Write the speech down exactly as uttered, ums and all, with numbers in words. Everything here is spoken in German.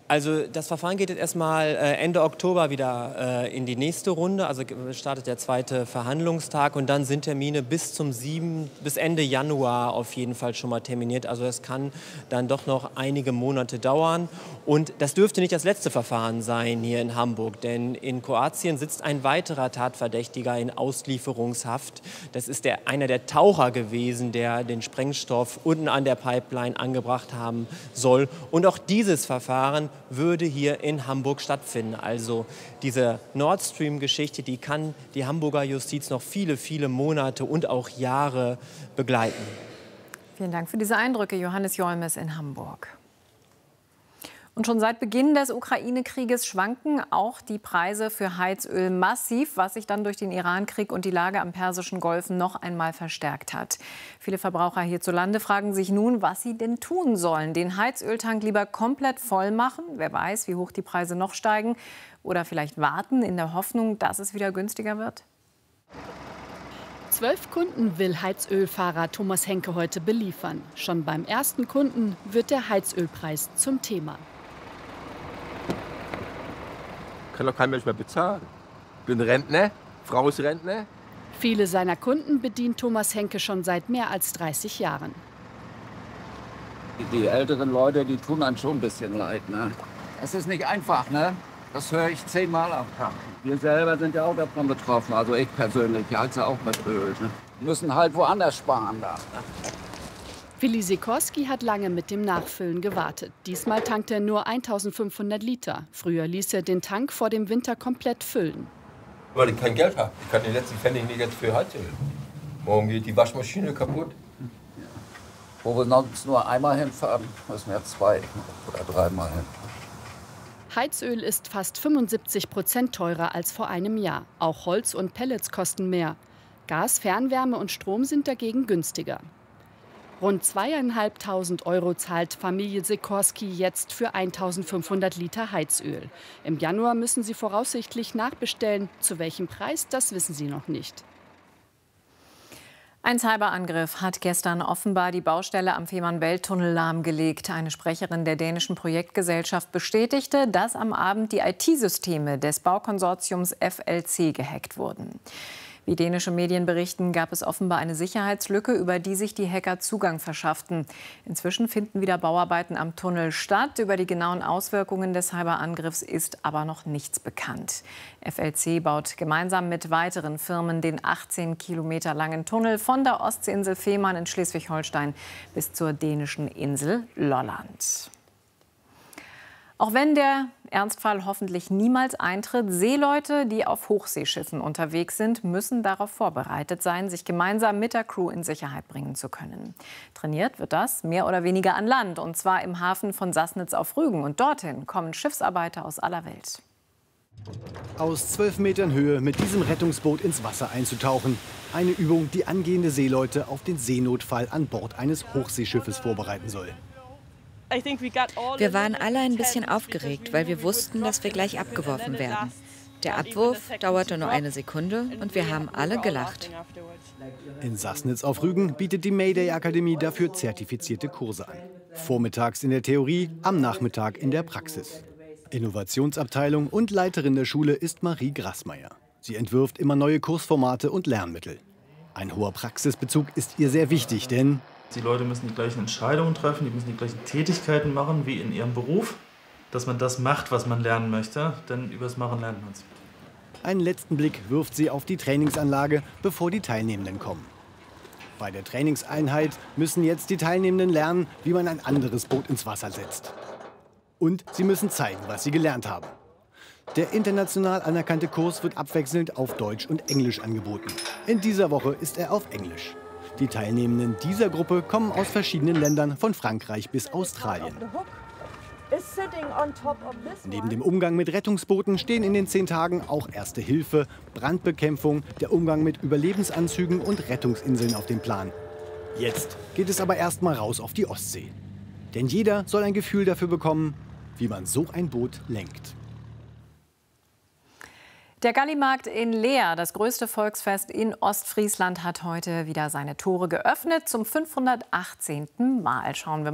Also das Verfahren geht jetzt erstmal äh, Ende Oktober wieder äh, in die nächste Runde. Also startet der zweite Verhandlungstag und dann sind Termine bis zum sieben, bis Ende Januar auf jeden Fall schon mal terminiert. Also es kann dann doch noch einige Monate dauern. Und das dürfte nicht das letzte Verfahren sein hier in Hamburg, denn in Kroatien sitzt ein weiterer Tatverdächtiger in Auslieferungshaft. Das ist der, einer der Taucher gewesen, der den Sprengstoff unten an der Pipeline angebracht haben soll. Und auch dieses Verfahren würde hier in Hamburg stattfinden. Also diese Nord Stream-Geschichte, die kann die Hamburger Justiz noch viele, viele Monate und auch Jahre begleiten. Vielen Dank für diese Eindrücke, Johannes Jolmes in Hamburg. Und schon seit Beginn des Ukraine-Krieges schwanken auch die Preise für Heizöl massiv, was sich dann durch den Iran-Krieg und die Lage am Persischen Golf noch einmal verstärkt hat. Viele Verbraucher hierzulande fragen sich nun, was sie denn tun sollen. Den Heizöltank lieber komplett voll machen, wer weiß, wie hoch die Preise noch steigen, oder vielleicht warten in der Hoffnung, dass es wieder günstiger wird? Zwölf Kunden will Heizölfahrer Thomas Henke heute beliefern. Schon beim ersten Kunden wird der Heizölpreis zum Thema. Kann doch kein Mensch mehr bezahlen. Ich bin Rentner, Frau ist Rentner. Viele seiner Kunden bedient Thomas Henke schon seit mehr als dreißig Jahren. Die älteren Leute, die tun einem schon ein bisschen leid. Ne? Es ist nicht einfach, ne? Das höre ich zehnmal am Tag. Wir selber sind ja auch davon betroffen, also ich persönlich, ich heize auch mit Öl. Ne? Wir müssen halt woanders sparen da. Willi Sikorski hat lange mit dem Nachfüllen gewartet. Diesmal tankt er nur eintausendfünfhundert Liter. Früher ließ er den Tank vor dem Winter komplett füllen. Weil ich kein Geld habe. Ich kann den letzten Pfennig nicht jetzt für Heizöl. Morgen geht die Waschmaschine kaputt. Wo wir sonst nur einmal hinfahren, müssen wir jetzt zwei oder dreimal hin. Heizöl ist fast fünfundsiebzig Prozent teurer als vor einem Jahr. Auch Holz und Pellets kosten mehr. Gas, Fernwärme und Strom sind dagegen günstiger. Rund zweieinhalbtausend Euro zahlt Familie Sikorski jetzt für eintausendfünfhundert Liter Heizöl. Im Januar müssen sie voraussichtlich nachbestellen. Zu welchem Preis, das wissen sie noch nicht. Ein Cyberangriff hat gestern offenbar die Baustelle am Fehmarn-Belt-Tunnel lahmgelegt. Eine Sprecherin der dänischen Projektgesellschaft bestätigte, dass am Abend die I T-Systeme des Baukonsortiums F L C gehackt wurden. Wie dänische Medien berichten, gab es offenbar eine Sicherheitslücke, über die sich die Hacker Zugang verschafften. Inzwischen finden wieder Bauarbeiten am Tunnel statt. Über die genauen Auswirkungen des Cyberangriffs ist aber noch nichts bekannt. F L C baut gemeinsam mit weiteren Firmen den achtzehn Kilometer langen Tunnel von der Ostseeinsel Fehmarn in Schleswig-Holstein bis zur dänischen Insel Lolland. Auch wenn der Ernstfall hoffentlich niemals eintritt, Seeleute, die auf Hochseeschiffen unterwegs sind, müssen darauf vorbereitet sein, sich gemeinsam mit der Crew in Sicherheit bringen zu können. Trainiert wird das mehr oder weniger an Land, und zwar im Hafen von Sassnitz auf Rügen. Und dorthin kommen Schiffsarbeiter aus aller Welt. Aus zwölf Metern Höhe mit diesem Rettungsboot ins Wasser einzutauchen. Eine Übung, die angehende Seeleute auf den Seenotfall an Bord eines Hochseeschiffes vorbereiten soll. Wir waren alle ein bisschen aufgeregt, weil wir wussten, dass wir gleich abgeworfen werden. Der Abwurf dauerte nur eine Sekunde und wir haben alle gelacht. In Sassnitz auf Rügen bietet die Mayday-Akademie dafür zertifizierte Kurse an. Vormittags in der Theorie, am Nachmittag in der Praxis. Innovationsabteilung und Leiterin der Schule ist Marie Grassmeier. Sie entwirft immer neue Kursformate und Lernmittel. Ein hoher Praxisbezug ist ihr sehr wichtig, denn die Leute müssen die gleichen Entscheidungen treffen, die müssen die gleichen Tätigkeiten machen wie in ihrem Beruf, dass man das macht, was man lernen möchte, denn übers Machen lernt man es. Einen letzten Blick wirft sie auf die Trainingsanlage, bevor die Teilnehmenden kommen. Bei der Trainingseinheit müssen jetzt die Teilnehmenden lernen, wie man ein anderes Boot ins Wasser setzt. Und sie müssen zeigen, was sie gelernt haben. Der international anerkannte Kurs wird abwechselnd auf Deutsch und Englisch angeboten. In dieser Woche ist er auf Englisch. Die Teilnehmenden dieser Gruppe kommen aus verschiedenen Ländern, von Frankreich bis Australien. Neben dem Umgang mit Rettungsbooten stehen in den zehn Tagen auch Erste Hilfe, Brandbekämpfung, der Umgang mit Überlebensanzügen und Rettungsinseln auf dem Plan. Jetzt geht es aber erst mal raus auf die Ostsee. Denn jeder soll ein Gefühl dafür bekommen, wie man so ein Boot lenkt. Der Gallimarkt in Leer, das größte Volksfest in Ostfriesland, hat heute wieder seine Tore geöffnet. Zum fünfhundertachtzehnten Mal. Schauen wir mal.